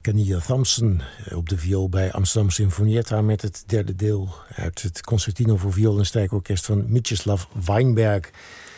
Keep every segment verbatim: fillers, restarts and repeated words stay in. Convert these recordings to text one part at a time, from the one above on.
Kenia Thompson op de viool bij Amsterdam Sinfonietta met het derde deel uit het Concertino voor viool en strijkorkest van Mieczysław Weinberg.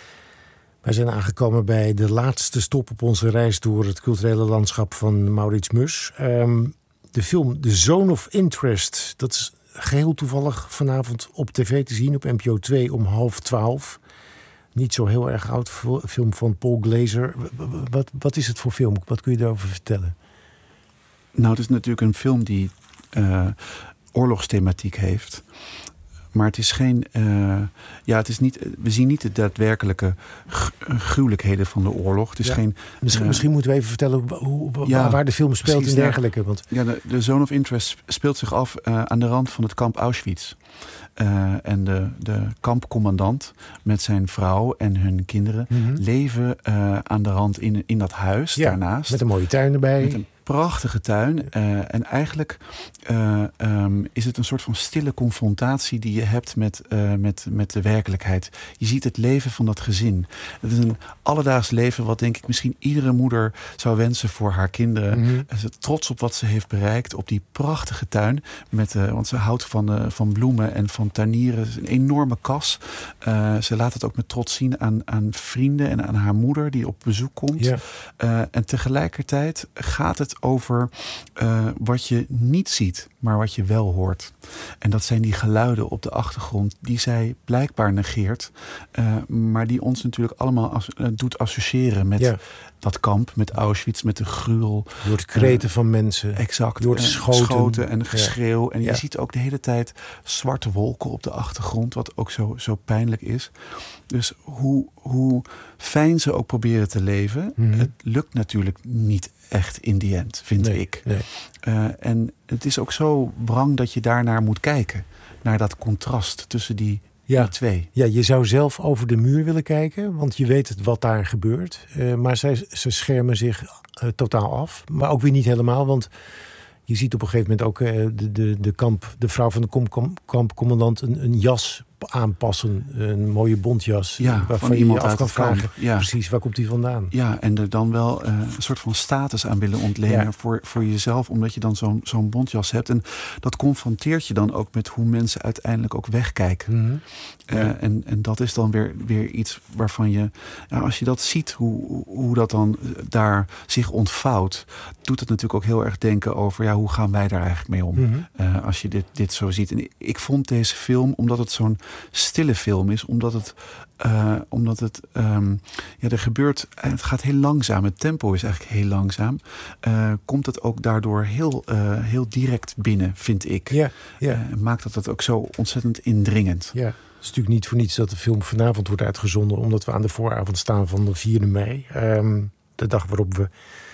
Wij zijn aangekomen bij de laatste stop op onze reis door het culturele landschap van Maurits Mus. Um, de film The Zone of Interest, dat is geheel toevallig vanavond op tv te zien op N P O twee om half twaalf. Niet zo heel erg oud, film van Paul Glaser. Wat, wat is het voor film? Wat kun je daarover vertellen? Nou, het is natuurlijk een film die uh, oorlogsthematiek heeft. Maar het is geen. Uh, ja, het is niet. We zien niet de daadwerkelijke gruwelijkheden van de oorlog. Het is ja, geen. Misschien, uh, misschien moeten we even vertellen hoe, ja, waar de film speelt precies, en dergelijke. Want... Ja, de, de Zone of Interest speelt zich af uh, aan de rand van het kamp Auschwitz. Uh, en de, de kampcommandant met zijn vrouw en hun kinderen mm-hmm. leven uh, aan de rand in, in dat huis ja, daarnaast. Met een mooie tuin erbij. Met een prachtige tuin. Uh, en eigenlijk uh, um, is het een soort van stille confrontatie die je hebt met, uh, met, met de werkelijkheid. Je ziet het leven van dat gezin. Het is een alledaags leven wat denk ik misschien iedere moeder zou wensen voor haar kinderen. Mm-hmm. Ze is trots op wat ze heeft bereikt, op die prachtige tuin. Met, uh, want ze houdt van, uh, van bloemen en van tuinieren. Het is een enorme kas. Uh, ze laat het ook met trots zien aan, aan vrienden en aan haar moeder die op bezoek komt. Ja. Uh, en tegelijkertijd gaat het over uh, wat je niet ziet, maar wat je wel hoort. En dat zijn die geluiden op de achtergrond die zij blijkbaar negeert, uh, maar die ons natuurlijk allemaal as- uh, doet associëren met ja. dat kamp, met Auschwitz, met de gruwel. Door het kreten uh, van mensen. Exact. Door het schoten. schoten en geschreeuw. Ja. En je ja. ziet ook de hele tijd zwarte wolken op de achtergrond, wat ook zo, zo pijnlijk is. Dus hoe, hoe fijn ze ook proberen te leven, mm-hmm. het lukt natuurlijk niet echt in die end, vind nee, ik. Nee. Uh, en het is ook zo wrang dat je daarnaar moet kijken. Naar dat contrast tussen die, ja. die twee. Ja, je zou zelf over de muur willen kijken, want je weet het wat daar gebeurt. Uh, maar zij, ze schermen zich uh, totaal af. Maar ook weer niet helemaal, want je ziet op een gegeven moment ook uh, de, de, de, kamp, de vrouw van de kom, kom, kampcommandant een, een jas aanpassen. Een mooie bontjas. Ja, waarvan je je af kan vragen. Ja. Precies, waar komt die vandaan? Ja, en er dan wel uh, een soort van status aan willen ontlenen ja. voor, voor jezelf. Omdat je dan zo'n, zo'n bontjas hebt. En dat confronteert je dan ook met hoe mensen uiteindelijk ook wegkijken. Mm-hmm. Uh, ja. en, en dat is dan weer, weer iets waarvan je... Ja, als je dat ziet, hoe, hoe dat dan daar zich ontvouwt... doet het natuurlijk ook heel erg denken over... ja, hoe gaan wij daar eigenlijk mee om? Mm-hmm. Uh, als je dit, dit zo ziet. En ik vond deze film, omdat het zo'n stille film is, omdat het, uh, omdat het, um, ja, er gebeurt, het gaat heel langzaam, het tempo is eigenlijk heel langzaam, uh, komt het ook daardoor heel, uh, heel direct binnen, vind ik. Ja, ja. Uh, maakt dat het ook zo ontzettend indringend. Ja. Het is natuurlijk niet voor niets dat de film vanavond wordt uitgezonden, omdat we aan de vooravond staan van de vierde mei. Um, de dag waarop we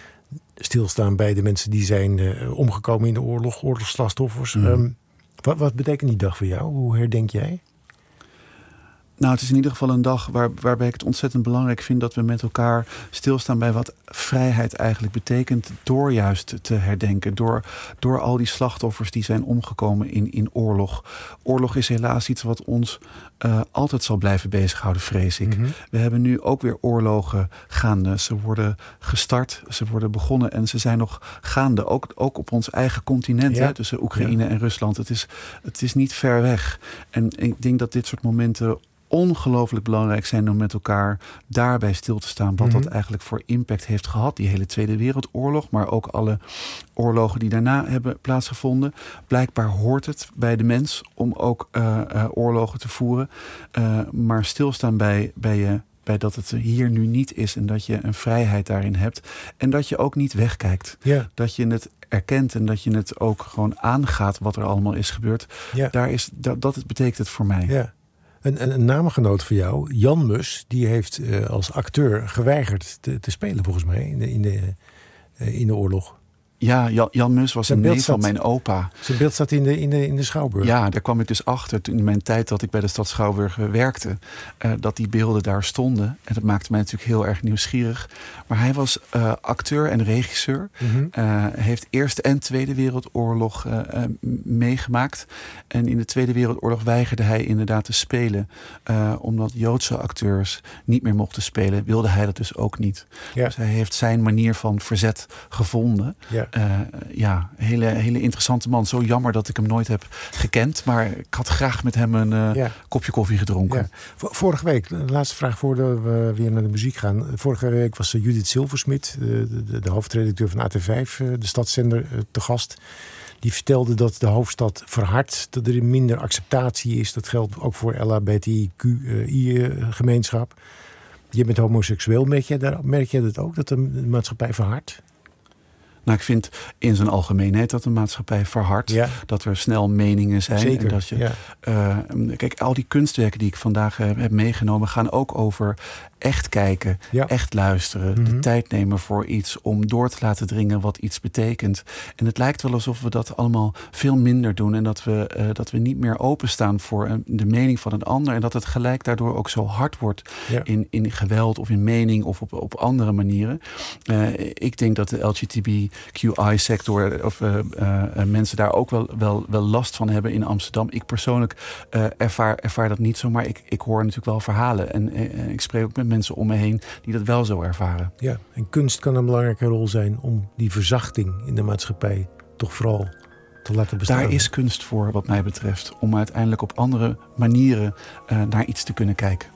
stilstaan bij de mensen die zijn uh, omgekomen in de oorlog, oorlogsslachtoffers. Mm. Um, wat, wat betekent die dag voor jou? Hoe herdenk jij? Nou, het is in ieder geval een dag waar, waarbij ik het ontzettend belangrijk vind dat we met elkaar stilstaan bij wat vrijheid eigenlijk betekent. Door juist te herdenken. Door, door al die slachtoffers die zijn omgekomen in, in oorlog. Oorlog is helaas iets wat ons uh, altijd zal blijven bezighouden, vrees ik. Mm-hmm. We hebben nu ook weer oorlogen gaande. Ze worden gestart, ze worden begonnen en ze zijn nog gaande. Ook, ook op ons eigen continent, ja. hè, tussen Oekraïne ja. en Rusland. Het is, het is niet ver weg. En ik denk dat dit soort momenten ongelooflijk belangrijk zijn om met elkaar daarbij stil te staan. Wat mm-hmm. dat eigenlijk voor impact heeft gehad. Die hele Tweede Wereldoorlog, maar ook alle oorlogen die daarna hebben plaatsgevonden. Blijkbaar hoort het bij de mens om ook uh, uh, oorlogen te voeren. Uh, maar stilstaan bij, bij je. Bij dat het hier nu niet is en dat je een vrijheid daarin hebt. En dat je ook niet wegkijkt. Ja. Dat je het erkent en dat je het ook gewoon aangaat wat er allemaal is gebeurd. Ja. Daar is, dat, dat betekent het voor mij. Ja. Een, een, een namengenoot van jou, Jan Mus, die heeft uh, als acteur geweigerd te, te spelen volgens mij in de, in de, uh, in de oorlog. Ja, Jan, Jan Mus was een neef van mijn opa. Zijn beeld staat in de, in, de, in de Schouwburg. Ja, daar kwam ik dus achter toen in mijn tijd dat ik bij de stad Schouwburg werkte. Uh, dat die beelden daar stonden. En dat maakte mij natuurlijk heel erg nieuwsgierig. Maar hij was uh, acteur en regisseur. Mm-hmm. Uh, heeft Eerste en Tweede Wereldoorlog uh, uh, meegemaakt. En in de Tweede Wereldoorlog weigerde hij inderdaad te spelen. Uh, omdat Joodse acteurs niet meer mochten spelen, wilde hij dat dus ook niet. Ja. Dus hij heeft zijn manier van verzet gevonden. Ja. Ja, uh, ja hele, hele interessante man. Zo jammer dat ik hem nooit heb gekend. Maar ik had graag met hem een uh, ja. kopje koffie gedronken. Ja. Vorige week, de laatste vraag voordat we weer naar de muziek gaan. Vorige week was Judith Silversmit, de, de, de hoofdredacteur van A T vijf, de stadszender, te gast. Die vertelde dat de hoofdstad verhardt, dat er minder acceptatie is. Dat geldt ook voor L H B T I Q I-gemeenschap. Je bent homoseksueel, merk jij, daar, merk jij dat ook, dat de maatschappij verhardt? Nou, ik vind in zijn algemeenheid dat de maatschappij verhardt. Ja. Dat er snel meningen zijn. Zeker, en dat je, ja. uh, kijk, al die kunstwerken die ik vandaag uh, heb meegenomen gaan ook over echt kijken, ja. echt luisteren. Mm-hmm. De tijd nemen voor iets om door te laten dringen wat iets betekent. En het lijkt wel alsof we dat allemaal veel minder doen. En dat we, uh, dat we niet meer openstaan voor een, de mening van een ander. En dat het gelijk daardoor ook zo hard wordt ja. in, in geweld of in mening of op, op andere manieren. Uh, ik denk dat de L G B T Q I-sector of uh, uh, mensen daar ook wel, wel, wel last van hebben in Amsterdam. Ik persoonlijk uh, ervaar, ervaar dat niet zo, maar ik, ik hoor natuurlijk wel verhalen. En uh, ik spreek ook met mensen om me heen die dat wel zo ervaren. Ja, en kunst kan een belangrijke rol zijn om die verzachting in de maatschappij toch vooral te laten bestaan. Daar is kunst voor, wat mij betreft, om uiteindelijk op andere manieren uh, naar iets te kunnen kijken.